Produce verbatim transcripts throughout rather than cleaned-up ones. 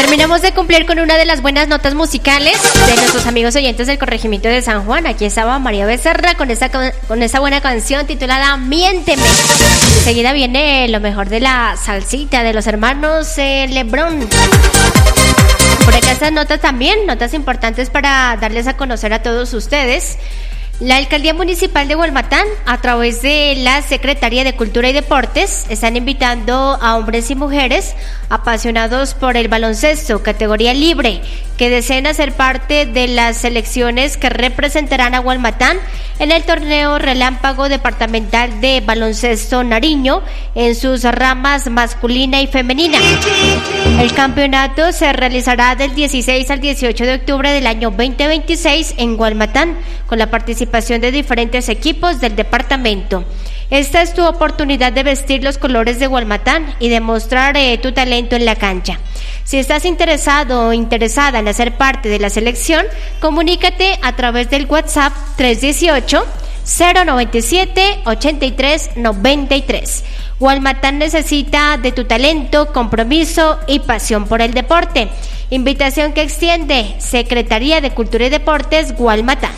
Terminamos de cumplir con una de las buenas notas musicales de nuestros amigos oyentes del corregimiento de San Juan. Aquí estaba María Becerra con esa, con esa buena canción titulada Miénteme. Enseguida viene lo mejor de la salsita de los hermanos eh, Lebrón. Por acá estas notas también, notas importantes para darles a conocer a todos ustedes. La Alcaldía Municipal de Gualmatán, a través de la Secretaría de Cultura y Deportes, están invitando a hombres y mujeres apasionados por el baloncesto, categoría libre, que deseen hacer parte de las selecciones que representarán a Gualmatán en el torneo Relámpago Departamental de Baloncesto Nariño en sus ramas masculina y femenina. El campeonato se realizará del dieciséis al dieciocho de octubre del año veinte veintiséis en Gualmatán, con la participación de diferentes equipos del departamento. Esta es tu oportunidad de vestir los colores de Gualmatán y demostrar eh, tu talento en la cancha. Si estás interesado o interesada en hacer parte de la selección, comunícate a través del WhatsApp tres uno ocho, cero nueve siete, ocho tres nueve tres. Gualmatán necesita de tu talento, compromiso y pasión por el deporte. Invitación que extiende Secretaría de Cultura y Deportes Gualmatán.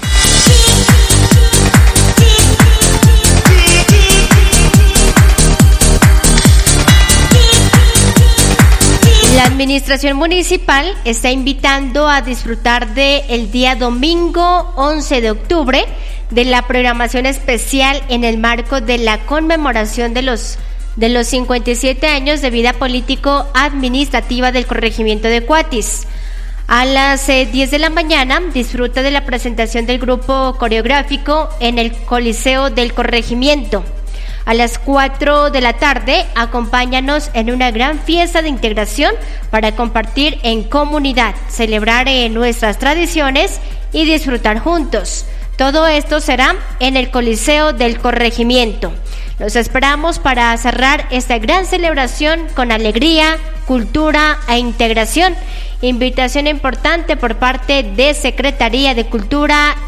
La Administración Municipal está invitando a disfrutar de el día domingo once de octubre de la programación especial en el marco de la conmemoración de los de los cincuenta y siete años de vida político-administrativa del corregimiento de Cuatis. A las eh, diez de la mañana disfruta de la presentación del grupo coreográfico en el Coliseo del Corregimiento. A las cuatro de la tarde, acompáñanos en una gran fiesta de integración para compartir en comunidad, celebrar eh, nuestras tradiciones y disfrutar juntos. Todo esto será en el Coliseo del Corregimiento. Los esperamos para cerrar esta gran celebración con alegría, cultura e integración. Invitación importante por parte de Secretaría de Cultura